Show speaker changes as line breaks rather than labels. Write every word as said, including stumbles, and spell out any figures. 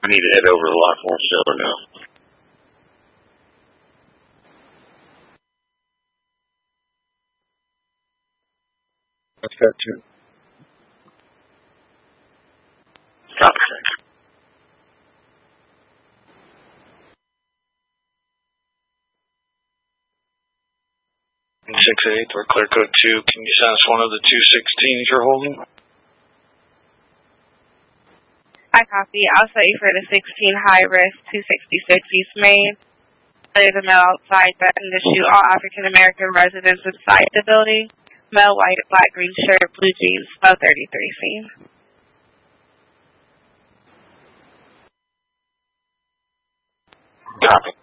I need to head over to Lockhorn Shelter now.
That's that too.
Copy, thank you.
six eight or clear code two, can you send us one of the two sixteens you're holding?
I copy. I'll set you for the sixteen high risk two sixty-six East Main. There's a male outside threatening to shoot all African American residents inside the building. Male, white, black, green shirt, blue jeans, spell thirty-three scene.
Copy.